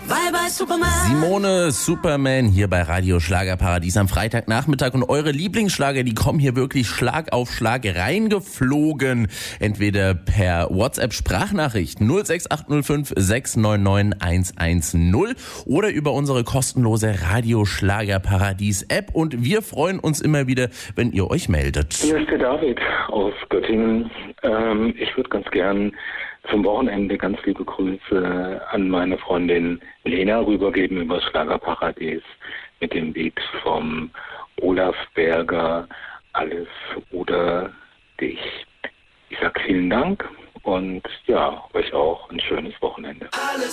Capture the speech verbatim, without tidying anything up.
Bye bye Superman. Simone Superman hier bei Radio Schlagerparadies am Freitagnachmittag und eure Lieblingsschlager, die kommen hier wirklich Schlag auf Schlag reingeflogen. Entweder per WhatsApp-Sprachnachricht null sechs acht null fünf sechs neun neun eins eins null oder über unsere kostenlose Radio Schlagerparadies App und wir freuen uns immer wieder, wenn ihr euch meldet. Hier ist der David aus Göttingen. Ähm, ich würde ganz gern zum Wochenende ganz liebe Grüße an meine Freundin Lena rübergeben über Schlagerparadies mit dem Lied vom Olaf Berger, Alles oder dich. Ich sag vielen Dank und ja, euch auch ein schönes Wochenende.